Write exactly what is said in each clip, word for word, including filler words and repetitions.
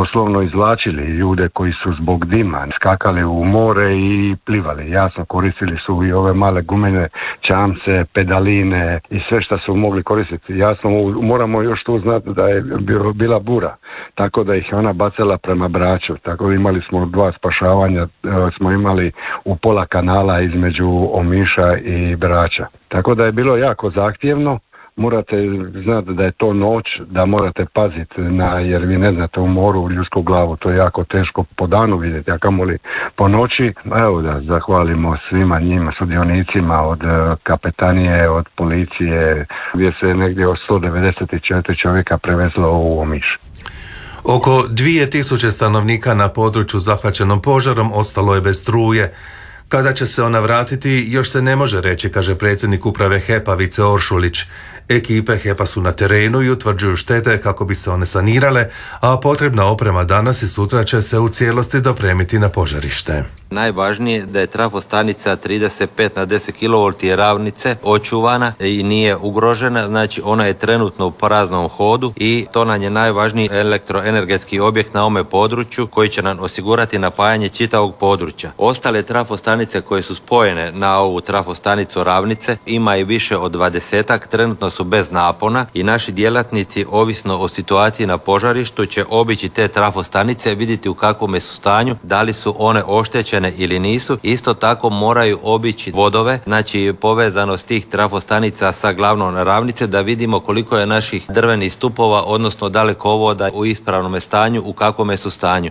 doslovno izvlačili ljude koji su zbog dima skakali u more i plivali. Jasno, koristili su i ove male gumene čamce, pedaline i sve što su mogli koristiti. Jasno, moramo još tu znati da je bila bura, tako da ih je ona bacala prema Braču. Tako da imali smo dva spašavanja, smo imali u pola kanala između Omiša i Brača. Tako da je bilo jako zahtjevno. Morate znati da je to noć, da morate paziti, na, jer vi ne znate u moru u ljudsku glavu, to je jako teško po danu vidjeti, a kamoli po noći. Evo da zahvalimo svima njima, sudionicima od kapetanije, od policije, gdje se negdje od sto devedeset četiri čovjeka prevezlo u Omiš. Oko dvije tisuće stanovnika na području zahvaćenom požarom ostalo je bez struje. Kada će se ona vratiti, još se ne može reći, kaže predsjednik uprave H E P-a Vice Oršulić. Ekipe H E P-a su na terenu i utvrđuju štete kako bi se one sanirale, a potrebna oprema danas i sutra će se u cijelosti dopremiti na požarište. Najvažnije je da je trafostanica trideset pet na deset kilovolti ravnice očuvana i nije ugrožena, znači ona je trenutno u praznom hodu i to nam je najvažniji elektroenergetski objekt na ovome području koji će nam osigurati napajanje čitavog područja. Ostale trafostanice koje su spojene na ovu trafostanicu ravnice ima i više od dvadesetak, trenutno su bez napona i naši djelatnici, ovisno o situaciji na požarištu, će obići te trafostanice, vidjeti u kakvom su stanju, da li su one oštećene ili nisu. Isto tako moraju obići vodove, znači povezanost tih trafostanica sa glavnom ravnice, da vidimo koliko je naših drvenih stupova, odnosno dalekovoda u ispravnom stanju, u kakvom su stanju.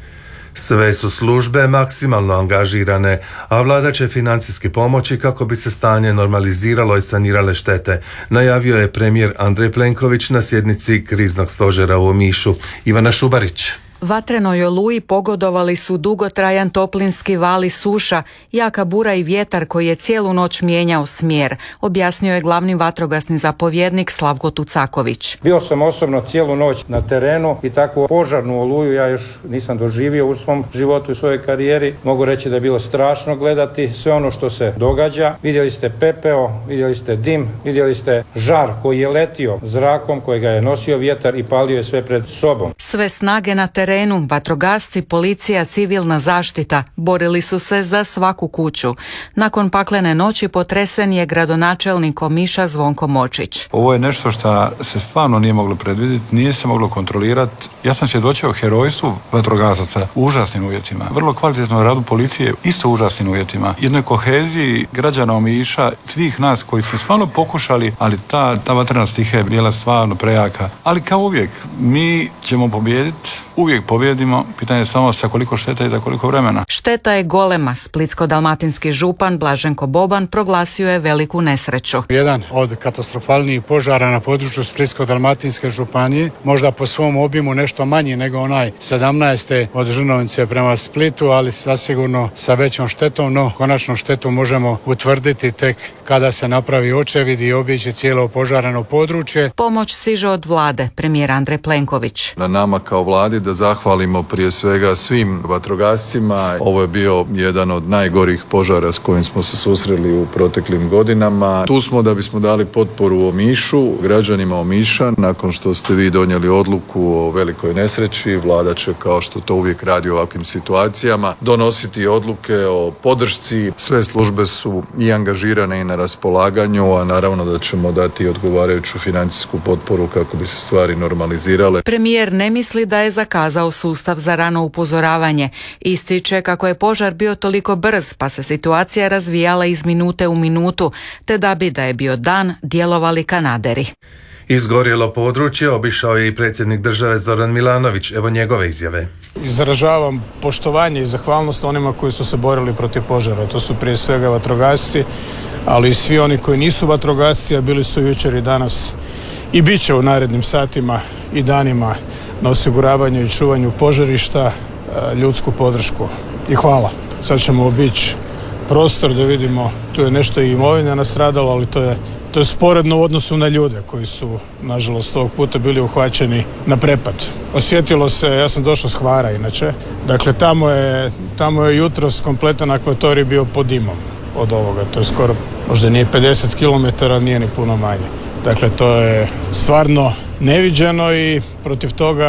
Sve su službe maksimalno angažirane, a vlada će financijski pomoći kako bi se stanje normaliziralo i sanirale štete, najavio je premijer Andrej Plenković na sjednici kriznog stožera u Omišu. Ivana Šubarić. Vatrenoj oluji pogodovali su dugotrajan toplinski val i suša, jaka bura i vjetar koji je cijelu noć mijenjao smjer, objasnio je glavni vatrogasni zapovjednik Slavko Tucaković. Bio sam osobno cijelu noć na terenu i takvu požarnu oluju ja još nisam doživio u svom životu i svojoj karijeri. Mogu reći da je bilo strašno gledati sve ono što se događa. Vidjeli ste pepeo, vidjeli ste dim, vidjeli ste žar koji je letio zrakom, kojega je nosio vjetar i palio je sve pred sobom. Sve snage na terenu, vatrogasci, policija, civilna zaštita borili su se za svaku kuću. Nakon paklene noći potresen je gradonačelnik Omiša Zvonko Močić. Ovo je nešto što se stvarno nije moglo predvidjeti, nije se moglo kontrolirati. Ja sam svjedočio herojstvu vatrogasaca u užasnim uvjetima. Vrlo kvalitetnom radu policije isto u užasnim uvjetima. Jednoj koheziji građana Omiša, svih nas koji smo stvarno pokušali, ali ta, ta vatrena stihija je bila stvarno prejaka. Ali kao uvijek, mi ćemo pobijediti. Uvijek pobjedimo, pitanje je samo sa koliko šteta i za koliko vremena. Šteta je golema. Splitsko-dalmatinski župan Blaženko Boban proglasio je veliku nesreću. Jedan od katastrofalnijih požara na području Splitsko-dalmatinske županije, možda po svom obimu nešto manji nego onaj sedamnaeste od Žrnovnice prema Splitu, ali zasigurno sa većom štetom, no konačnu štetu možemo utvrditi tek kada se napravi očevid i obići cijelo požareno područje. Pomoć stiže od vlade, premijer Andrej Plenković. Na nama kao vladi da zahvalimo prije svega svim vatrogascima. Ovo je bio jedan od najgorih požara s kojim smo se susreli u proteklim godinama. Tu smo da bismo dali potporu Omišu, građanima Omiša. Nakon što ste vi donijeli odluku o velikoj nesreći, vlada će, kao što to uvijek radi u ovakvim situacijama, donositi odluke o podršci. Sve službe su i angažirane i na raspolaganju, a naravno da ćemo dati odgovarajuću financijsku potporu kako bi se stvari normalizirale. Premijer ne misli da je zakazao sustav za rano upozoravanje. Ističe kako je požar bio toliko brz, pa se situacija razvijala iz minute u minutu, te da bi da je bio dan djelovali kanaderi. Izgorjelo područje obišao je i predsjednik države Zoran Milanović. Evo njegove izjave. Izražavam poštovanje i zahvalnost onima koji su se borili protiv požara. To su prije svega vatrogasci, ali i svi oni koji nisu vatrogasci, a bili su jučer i danas i bit će u narednim satima i danima na osiguravanju i čuvanju požarišta, ljudsku podršku. I hvala. Sad ćemo obići prostor da vidimo, tu je nešto i imovine nastradalo, ali to je, to je sporedno u odnosu na ljude koji su, nažalost, ovog puta bili uhvaćeni na prepad. Osjetilo se, ja sam došao s Hvara inače, dakle tamo je, tamo je jutros kompletan akvatorij bio pod dimom od ovoga. To je skoro, možda nije pedeset kilometara, nije ni puno manje. Dakle, to je stvarno neviđeno i protiv toga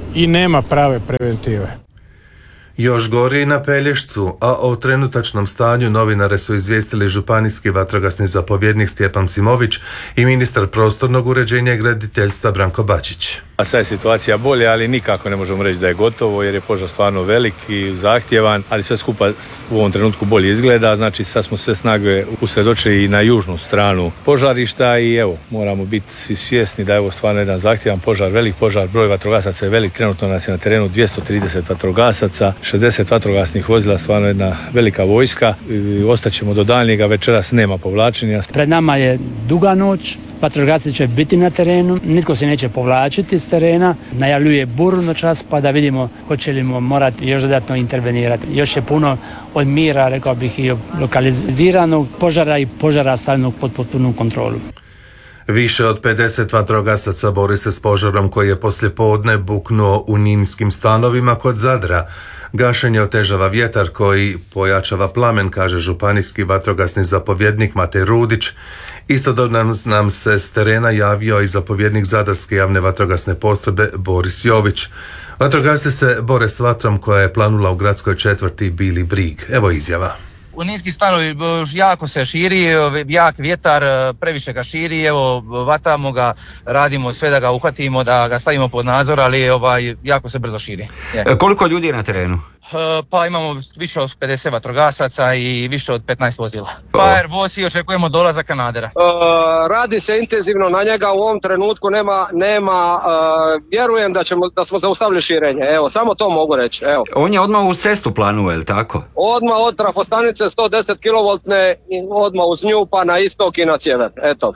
i nema prave preventive. Još gori na Pelješcu, a o trenutačnom stanju novinare su izvijestili županijski vatrogasni zapovjednik Stjepan Simović i ministar prostornog uređenja i graditeljstva Branko Bačić. A sad je situacija bolja, ali nikako ne možemo reći da je gotovo jer je požar stvarno velik i zahtjevan, ali sve skupa u ovom trenutku bolje izgleda, znači sad smo sve snage usredočili i na južnu stranu požarišta i evo, moramo biti svi svjesni da je ovo stvarno jedan zahtjevan požar, velik požar, broj vatrogasaca je velik, trenutno nas je na terenu dvjesto trideset vatrogasaca, šezdeset vatrogasnih vozila, stvarno jedna velika vojska i ostaćemo do daljnjega, večeras nema povlačenja. Pred nama je duga noć, vatrogasci će biti na terenu, nitko se neće povlačiti s terena, najavljuje buru noćas pa da vidimo hoće li morati još dodatno intervenirati. Još je puno od mira, rekao bih, i lokaliziranog požara i požara stavljenog pod potpunu kontrolu. Više od pedeset vatrogasaca bori se s požarom koji je poslijepodne buknuo u ninskim stanovima kod Zadra. Gašenje otežava vjetar koji pojačava plamen, kaže županijski vatrogasni zapovjednik Matej Rudić. Istodobno nam se s terena javio i zapovjednik Zadarske javne vatrogasne postrojbe Boris Jović. Vatrogasci se bore s vatrom koja je planula u gradskoj četvrti Bili Brig. Evo izjava. U ninski stanovi jako se širi, jak vjetar, previše ga širi, evo vatamo ga, radimo sve da ga uhvatimo, da ga stavimo pod nadzor, ali ovaj, jako se brzo širi. Je. Koliko ljudi je na terenu? Pa imamo više od pedeset vatrogasaca i više od petnaest vozila. Fire boss i očekujemo dolazak kanadera. Uh, radi se intenzivno na njega, u ovom trenutku nema, nema uh, vjerujem da, ćemo, da smo zaustavili širenje, evo, samo to mogu reći. Evo. On je odmah u cestu planuje, je li tako? Odmah od trafostanice sto deset kilovoltne, odmah uz nju pa na istok i na sjever, eto.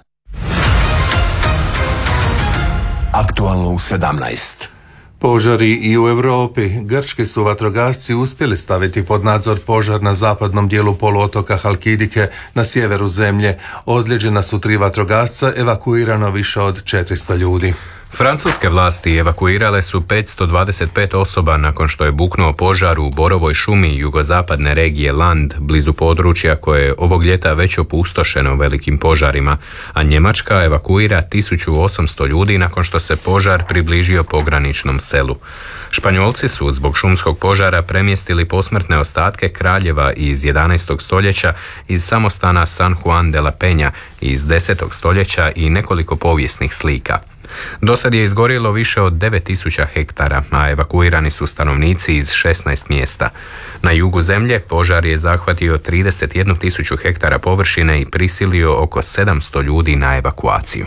Aktualno u sedamnaest. Požari i u Europi. Grčki su vatrogasci uspjeli staviti pod nadzor požar na zapadnom dijelu poluotoka Halkidike na sjeveru zemlje. Ozlijeđena su tri vatrogasca, evakuirano više od četiristo ljudi. Francuske vlasti evakuirale su petsto dvadeset pet osoba nakon što je buknuo požar u borovoj šumi jugozapadne regije Land, blizu područja koje je ovog ljeta već opustošeno velikim požarima, a Njemačka evakuira tisuću osamsto ljudi nakon što se požar približio pograničnom selu. Španjolci su zbog šumskog požara premjestili posmrtne ostatke kraljeva iz jedanaestog stoljeća iz samostana San Juan de la Peña iz desetog stoljeća i nekoliko povijesnih slika. Do sad je izgorjelo više od devet tisuća hektara, a evakuirani su stanovnici iz šesnaest mjesta. Na jugu zemlje požar je zahvatio trideset jednu tisuću hektara površine i prisilio oko sedamsto ljudi na evakuaciju.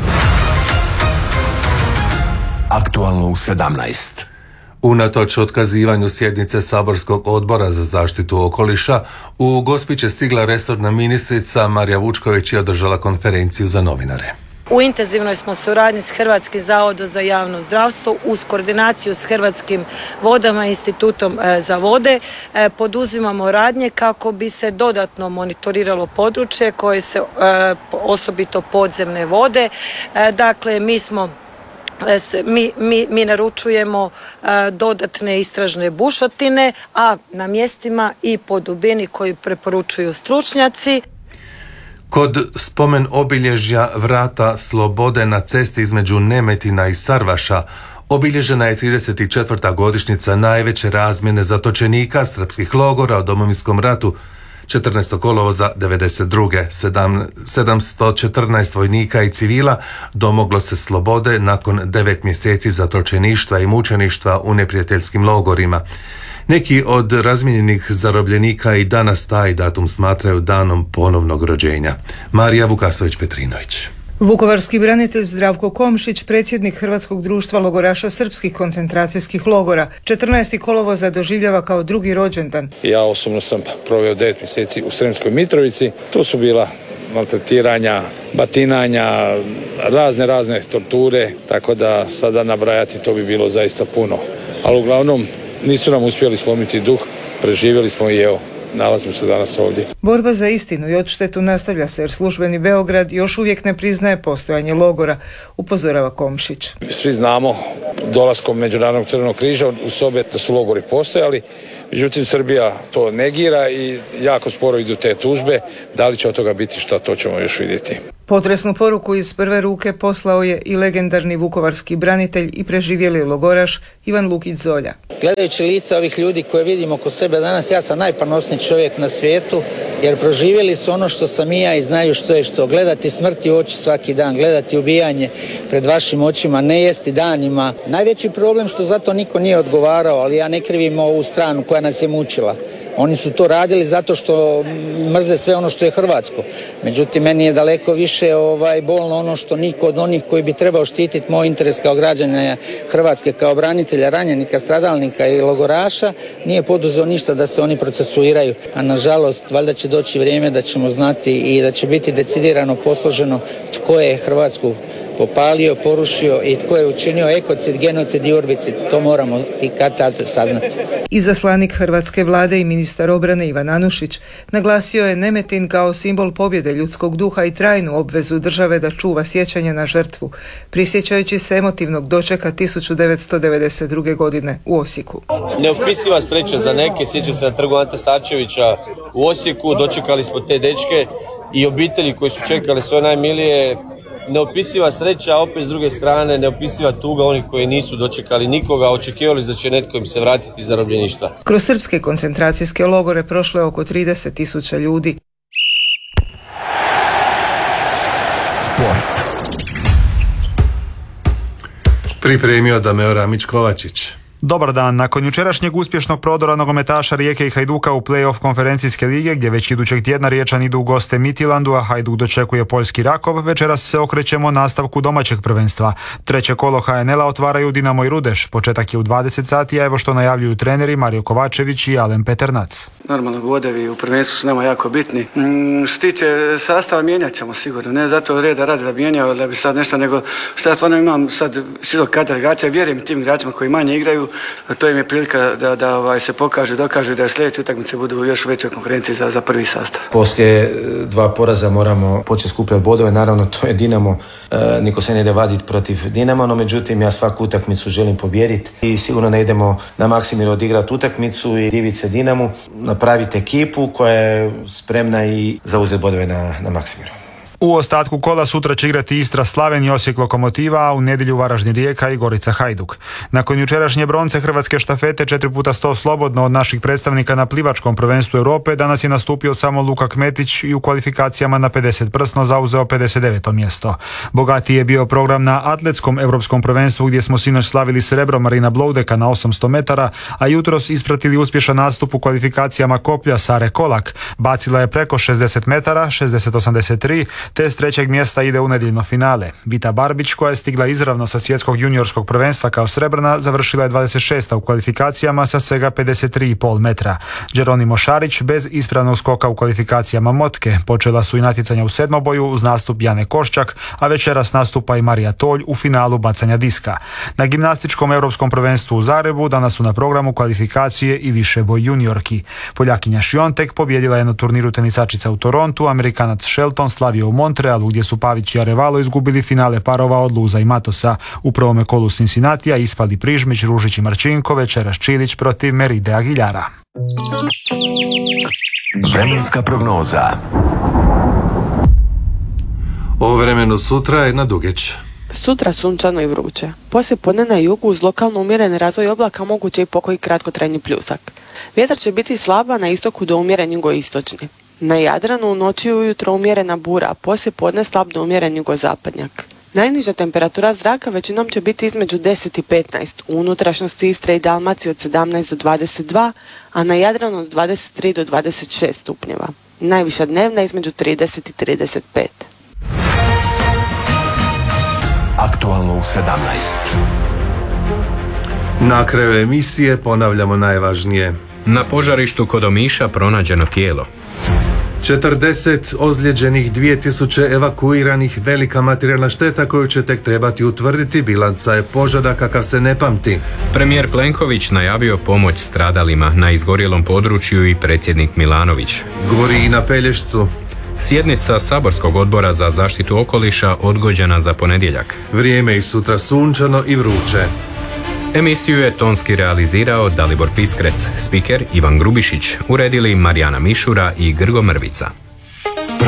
Aktualno u sedamnaest. Unatoč otkazivanju sjednice Saborskog odbora za zaštitu okoliša, u Gospić je stigla resorna ministrica Marija Vučković i održala konferenciju za novinare. U intenzivnoj smo suradnji s Hrvatskim zavodom za javno zdravstvo uz koordinaciju s Hrvatskim vodama i Institutom za vode poduzimamo radnje kako bi se dodatno monitoriralo područje koje se osobito podzemne vode. Dakle, mi smo Mi, mi, mi naručujemo a, dodatne istražne bušotine, a na mjestima i po dubini koju preporučuju stručnjaci. Kod spomen obilježja Vrata slobode na cesti između Nemetina i Sarvaša obilježena je trideset četvrta godišnjica najveće razmjene zatočenika srpskih logora u Domovinskom ratu četrnaestog kolovoza devedeset druge. sedamsto četrnaest vojnika i civila domoglo se slobode nakon devet mjeseci zatočeništva i mučeništva u neprijateljskim logorima. Neki od razmijenjenih zarobljenika i danas taj datum smatraju danom ponovnog rođenja. Marija Vukasović-Petrinović. Vukovarski branitelj Zdravko Komšić, predsjednik Hrvatskog društva logoraša srpskih koncentracijskih logora, četrnaestog kolovoza doživljava kao drugi rođendan. Ja osobno sam proveo devet mjeseci u Sremskoj Mitrovici. Tu su bila maltretiranja, batinanja, razne razne torture, tako da sada nabrajati to bi bilo zaista puno. Ali uglavnom nisu nam uspjeli slomiti duh, preživjeli smo i evo, nalazimo se danas ovdje. Borba za istinu i odštetu nastavlja se jer službeni Beograd još uvijek ne priznaje postojanje logora, upozorava Komšić. Svi znamo dolaskom Međunarodnog crvenog križa u sobe da su logori postojali, međutim Srbija to negira i jako sporo idu te tužbe. Da li će od toga biti šta, to ćemo još vidjeti. Potresnu poruku iz prve ruke poslao je i legendarni vukovarski branitelj i preživjeli logoraš Ivan Lukić Zolja. Gledajući lica ovih ljudi koje vidimo oko sebe danas, ja sam najponosniji čovjek na svijetu, jer proživjeli su ono što sam i ja i znaju što je što. Gledati smrti u oči svaki dan, gledati ubijanje pred vašim očima, ne jesti danima. Najveći problem što zato niko nije odgovarao, ali ja ne krivim ovu stranu koja nas je mučila. Oni su to radili zato što mrze sve ono što je hrvatsko. Međutim, meni je daleko više ovaj, bolno ono što niko od onih koji bi trebao štititi moj interes kao građana Hrvatske, kao branitelja, ranjenika, stradalnika i logoraša, nije poduzeo ništa da se oni procesuiraju. A nažalost, valjda će doći vrijeme da ćemo znati i da će biti decidirano posloženo tko je Hrvatsku popalio, porušio i tko je učinio ekocid, genocid i urbicid. To moramo i kad tad saznati. Izaslanik hrvatske vlade i ministar obrane Ivan Anušić naglasio je Nemetin kao simbol pobjede ljudskog duha i trajnu obvezu države da čuva sjećanje na žrtvu, prisjećajući se emotivnog dočeka tisuću devetsto devedeset druge. godine u Osijeku. Neopisiva sreća za neke, sjećam se na trgu Ante Starčevića u Osijeku, dočekali smo te dečke i obitelji koji su čekali svoje najmilije. Neopisiva sreća, opet s druge strane neopisiva tuga onih koji nisu dočekali nikoga, očekivali da će netko im se vratiti iz zarobljeništva. Kroz srpske koncentracijske logore prošlo je oko trideset tisuća ljudi. Sport. Pripremio Dameo Ramić-Kovačić. Dobar dan. Nakon jučerašnjeg uspješnog prodora nogometaša Rijeke i Hajduka u play-off konferencijske lige, gdje već idućeg tjedna Riječani idu u goste Midtjyllandu, a Hajduk dočekuje poljski Rakov, večeras se okrećemo nastavku domaćeg prvenstva. Treće kolo ha en el-a otvaraju Dinamo i Rudeš. Početak je u dvadeset sati, a evo što najavljuju treneri Mario Kovačević i Alen Peternac. Normalno, bodevi u prvenstvu su nama jako bitni. Mm, što tiče sastava, mijenjat ćemo sigurno. Ne zato reda radi da mijenjao, da bi sad nešto, nego što ja stvarno imam sad širok kadar igrača, vjerujem tim igračima koji manje igraju. To im je prilika da, da ovaj, se pokaže, dokaže da sljedeće utakmice budu još u većoj konkurenciji za, za prvi sastav. Poslije dva poraza moramo početi skupljati bodove, naravno to je Dinamo, e, niko se ne ide vaditi protiv Dinama, no međutim ja svaku utakmicu želim pobijediti i sigurno ne idemo na Maksimir odigrati utakmicu i diviti se Dinamu, napraviti ekipu koja je spremna i zauzeti bodove na, na Maksimiru. U ostatku kola sutra će igrati Istra Slaven i Osijek Lokomotiva, a u nedjelju Varaždin Rijeka i Gorica Hajduk. Nakon jučerašnje bronce hrvatske štafete četiri puta sto slobodno od naših predstavnika na plivačkom prvenstvu Europe, danas je nastupio samo Luka Kmetić i u kvalifikacijama na pedeset prsno zauzeo pedeset deveto mjesto. Bogatiji je bio program na atletskom europskom prvenstvu gdje smo sinoć slavili srebro Marina Bloudeka na osamsto metara, a jutros ispratili uspješan nastup u kvalifikacijama koplja Sare Kolak. Bacila je preko šezdeset metara, šezdeset osamdeset tri, te s trećeg mjesta ide u nedjeljno finale. Vita Barbić, koja je stigla izravno sa svjetskog juniorskog prvenstva kao srebrna, završila je dvadeset šesta u kvalifikacijama sa svega pedeset tri i pol metra. Geronimo Šarić bez ispravnog skoka u kvalifikacijama motke. Počela su i natjecanja u sedmoboju uz nastup Jane Koščak, a večeras nastupa i Marija Tolj u finalu bacanja diska. Na gimnastičkom europskom prvenstvu u Zagrebu danas su na programu kvalifikacije i višeboj juniorki. Poljakinja Šviontek pobjedila je na turniru tenisačica u Torontu, Amerikanac Shelton slavio u Montrealu, gdje su Pavić i Arevalo izgubili finale parova od Luza i Matosa. U prvome kolu Cincinnatija ispali Prižmić, Ružić i Marčinko, večeras Čilić protiv Meride Aguilara. Vremenska prognoza. O vremenu sutra je na Dugeć. Sutra sunčano i vruće. Poslije podne na jugu uz lokalno umjeren razvoj oblaka moguće i pokoji kratkotrajni pljusak. Vjetar će biti slaba na istoku do umjeren jugoistočni. Na Jadranu u noći i ujutro umjerena bura, a poslije podne slab do umjeren jugozapadnjak. Najniža temperatura zraka većinom će biti između deset i petnaest, u unutrašnjosti Istre i Dalmacije od sedamnaest do dvadeset dva, a na Jadranu od dvadeset tri do dvadeset šest stupnjeva. Najviša dnevna između trideset i trideset pet. Aktualno u sedamnaest. Na kraju emisije ponavljamo najvažnije. Na požarištu kod Omiša pronađeno tijelo. četrdeset ozlijeđenih, dvije tisuće evakuiranih, velika materijalna šteta koju će tek trebati utvrditi, bilanca je požara kakav se ne pamti. Premijer Plenković najavio pomoć stradalima na izgorjelom području i predsjednik Milanović. Gori i na Pelješcu. Sjednica Saborskog odbora za zaštitu okoliša odgođena za ponedjeljak. Vrijeme i sutra sunčano i vruće. Emisiju je tonski realizirao Dalibor Piskrec, spiker Ivan Grubišić, uredili Marijana Mišura i Grgo Mrvica.